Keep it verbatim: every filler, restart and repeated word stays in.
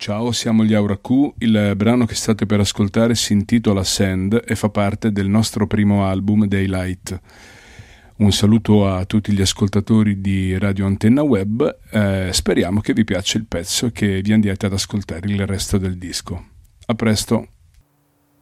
Ciao, siamo gli Aura Q, il brano che state per ascoltare si intitola Sand e fa parte del nostro primo album Daylight. Un saluto a tutti gli ascoltatori di Radio Antenna Web, eh, speriamo che vi piaccia il pezzo e che vi andiate ad ascoltare il resto del disco. A presto!